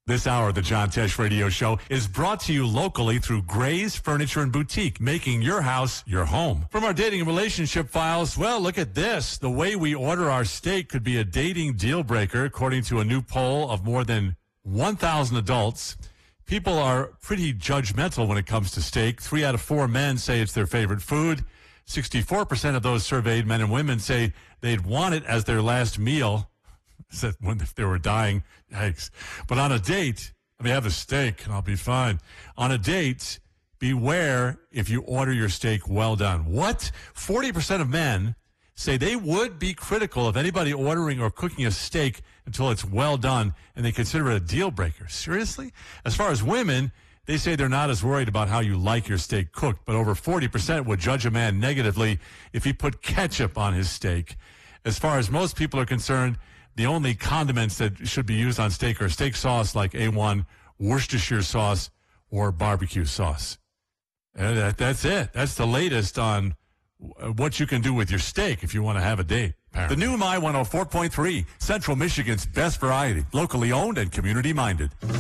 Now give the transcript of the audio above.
This hour of the John Tesh Radio Show is brought to you locally through Gray's Furniture and Boutique, making your house your home. From our dating and relationship files, well, look at this. The way we order our steak could be a dating deal breaker, according to a new poll of more than 1,000 adults. People are pretty judgmental when it comes to steak. 3 out of 4 men say it's their favorite food. 64% of those surveyed, men and women, say they'd want it as their last meal. If they were dying, yikes. But on a date, I mean, have a steak and I'll be fine. On a date, beware if you order your steak well done. What? 40% of men say they would be critical of anybody ordering or cooking a steak until it's well done, and they consider it a deal breaker. Seriously? As far as women, they say they're not as worried about how you like your steak cooked, but over 40% would judge a man negatively if he put ketchup on his steak. As far as most people are concerned, the only condiments that should be used on steak are steak sauce like A1, Worcestershire sauce, or barbecue sauce. And that's it. That's the latest on what you can do with your steak if you want to have a date. Apparently. The new My 104.3, Central Michigan's best variety, locally owned and community-minded.